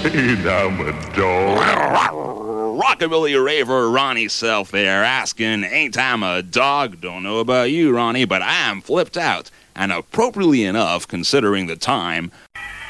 Ain't I'm a dog. Rockabilly raver Ronnie Self there asking, ain't I'm a dog? Don't know about you, Ronnie, but I am flipped out. And appropriately enough, considering the time,